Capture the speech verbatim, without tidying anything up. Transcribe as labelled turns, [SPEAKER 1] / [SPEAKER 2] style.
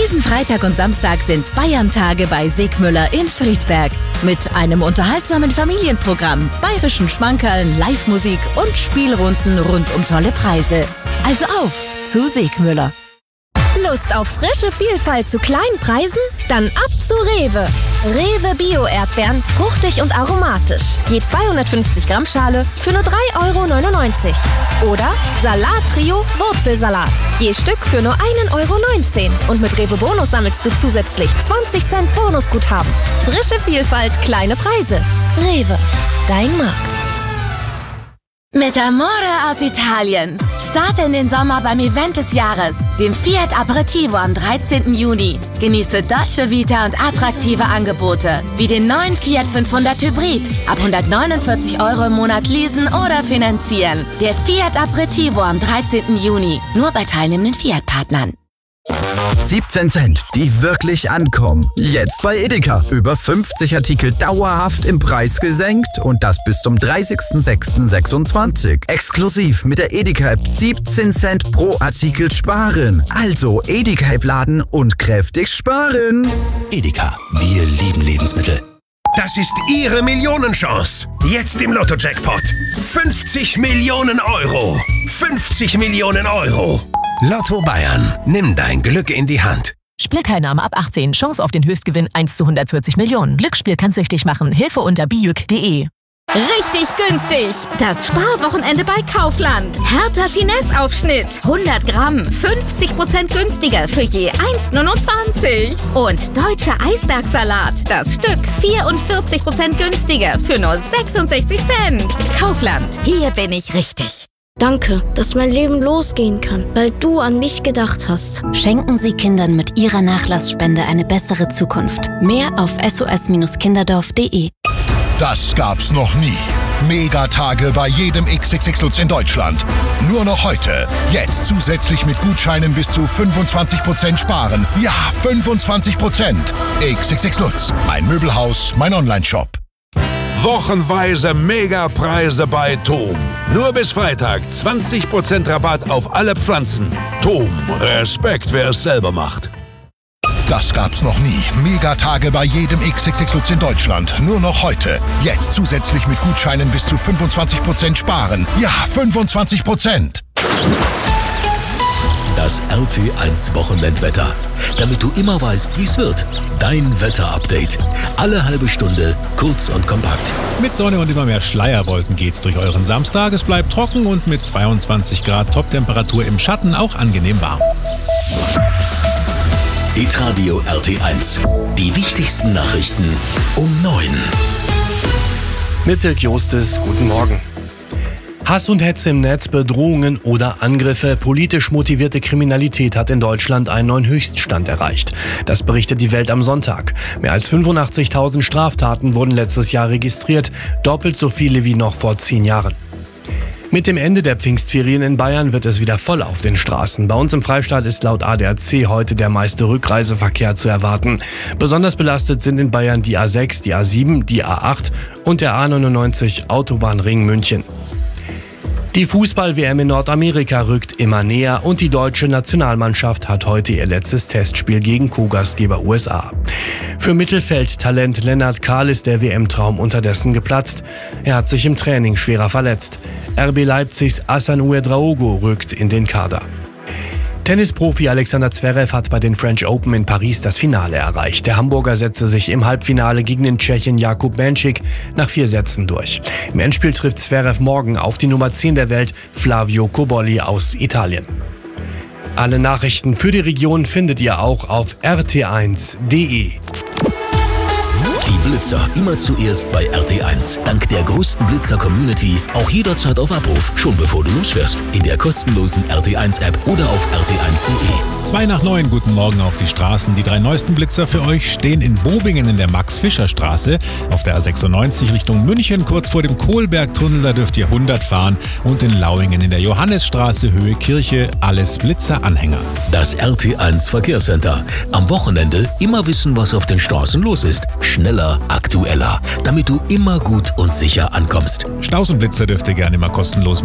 [SPEAKER 1] Diesen Freitag und Samstag sind Bayern-Tage bei Segmüller in Friedberg. Mit einem unterhaltsamen Familienprogramm, bayerischen Schmankerln, Live-Musik und Spielrunden rund um tolle Preise. Also auf zu Segmüller.
[SPEAKER 2] Lust auf frische Vielfalt zu kleinen Preisen? Dann ab zu Rewe. Rewe Bio-Erdbeeren, fruchtig und aromatisch. Je zweihundertfünfzig Gramm Schale für nur drei Euro neunundneunzig. Oder Salat-Trio Wurzelsalat. Je Stück für nur ein Euro neunzehn. Und mit Rewe Bonus sammelst du zusätzlich zwanzig Cent Bonusguthaben. Frische Vielfalt, kleine Preise. Rewe, dein Markt.
[SPEAKER 3] Mit Amore aus Italien. Starte in den Sommer beim Event des Jahres, dem Fiat Aperitivo am dreizehnten Juni. Genieße deutsche Vita und attraktive Angebote, wie den neuen Fiat fünfhundert Hybrid. Ab hundertneunundvierzig Euro im Monat leasen oder finanzieren. Der Fiat Aperitivo am dreizehnten Juni. Nur bei teilnehmenden Fiat-Partnern.
[SPEAKER 4] siebzehn Cent, die wirklich ankommen. Jetzt bei Edeka. Über fünfzig Artikel dauerhaft im Preis gesenkt und das bis zum dreißigsten sechsten sechsundzwanzig. Exklusiv mit der Edeka-App siebzehn Cent pro Artikel sparen. Also Edeka-App laden und kräftig sparen.
[SPEAKER 5] Edeka, wir lieben Lebensmittel.
[SPEAKER 6] Das ist Ihre Millionenchance. Jetzt im Lotto-Jackpot. fünfzig Millionen Euro. fünfzig Millionen Euro. Lotto Bayern. Nimm dein Glück in die Hand.
[SPEAKER 7] Spielteilnahme ab achtzehn. Chance auf den Höchstgewinn eins zu hundertvierzig Millionen. Glücksspiel kann süchtig machen. Hilfe unter bijuk punkt de.
[SPEAKER 2] Richtig günstig! Das Sparwochenende bei Kaufland. Hertha Finesse-Aufschnitt. hundert Gramm, fünfzig Prozent günstiger für je eins Euro neunundzwanzig. Und deutscher Eisbergsalat. Das Stück vierundvierzig Prozent günstiger für nur sechsundsechzig Cent. Kaufland. Hier bin ich richtig.
[SPEAKER 8] Danke, dass mein Leben losgehen kann, weil du an mich gedacht hast.
[SPEAKER 9] Schenken Sie Kindern mit Ihrer Nachlassspende eine bessere Zukunft. Mehr auf s o s kinderdorf punkt de.
[SPEAKER 10] Das gab's noch nie. Megatage bei jedem X X X Lutz in Deutschland. Nur noch heute. Jetzt zusätzlich mit Gutscheinen bis zu fünfundzwanzig Prozent sparen. Ja, fünfundzwanzig Prozent. X X X Lutz. Mein Möbelhaus, mein Onlineshop.
[SPEAKER 6] Wochenweise Megapreise bei Thom. Nur bis Freitag zwanzig Prozent Rabatt auf alle Pflanzen. Thom, Respekt, wer es selber macht.
[SPEAKER 10] Das gab's noch nie. Megatage bei jedem X X X Lutz in Deutschland. Nur noch heute. Jetzt zusätzlich mit Gutscheinen bis zu fünfundzwanzig Prozent sparen. Ja, fünfundzwanzig Prozent.
[SPEAKER 5] Das R T eins Wochenendwetter. Damit du immer weißt, wie's wird. Dein Wetterupdate. Alle halbe Stunde, kurz und kompakt.
[SPEAKER 11] Mit Sonne und immer mehr Schleierwolken geht's durch euren Samstag. Es bleibt trocken und mit zweiundzwanzig Grad Toptemperatur im Schatten auch angenehm warm.
[SPEAKER 5] Hitradio R T eins. Die wichtigsten Nachrichten um neun.
[SPEAKER 12] Mit Dirk Jostes, guten Morgen. Hass und Hetze im Netz, Bedrohungen oder Angriffe. Politisch motivierte Kriminalität hat in Deutschland einen neuen Höchststand erreicht. Das berichtet die Welt am Sonntag. Mehr als fünfundachtzigtausend Straftaten wurden letztes Jahr registriert, doppelt so viele wie noch vor zehn Jahren. Mit dem Ende der Pfingstferien in Bayern wird es wieder voll auf den Straßen. Bei uns im Freistaat ist laut A D A C heute der meiste Rückreiseverkehr zu erwarten. Besonders belastet sind in Bayern die A sechs, die A sieben, die A acht und der A neunundneunzig Autobahnring München. Die Fußball-W M in Nordamerika rückt immer näher und die deutsche Nationalmannschaft hat heute ihr letztes Testspiel gegen Co-Gastgeber U S A. Für Mittelfeldtalent Lennart Kahl ist der W M-Traum unterdessen geplatzt. Er hat sich im Training schwerer verletzt. R B Leipzigs Hassan Ouedraogo rückt in den Kader. Tennisprofi Alexander Zverev hat bei den French Open in Paris das Finale erreicht. Der Hamburger setzte sich im Halbfinale gegen den Tschechen Jakub Benčík nach vier Sätzen durch. Im Endspiel trifft Zverev morgen auf die Nummer zehn der Welt, Flavio Cobolli aus Italien. Alle Nachrichten für die Region findet ihr auch auf r t eins punkt de.
[SPEAKER 5] Die Blitzer immer zuerst bei R T eins. Dank der größten Blitzer-Community auch jederzeit auf Abruf, schon bevor du losfährst. In der kostenlosen R T eins App oder auf r t eins punkt de.
[SPEAKER 11] Zwei nach neun, guten Morgen auf die Straßen. Die drei neuesten Blitzer für euch stehen in Bobingen in der Max-Fischer-Straße, auf der A sechsundneunzig Richtung München, kurz vor dem Kohlbergtunnel, da dürft ihr hundert fahren, und in Lauingen in der Johannesstraße, Höhe Kirche, alles Blitzer-Anhänger.
[SPEAKER 5] Das R T eins Verkehrscenter. Am Wochenende immer wissen, was auf den Straßen los ist. Schneller, aktueller, damit du immer gut und sicher ankommst.
[SPEAKER 11] Staus und Blitzer dürft ihr gerne immer kostenlos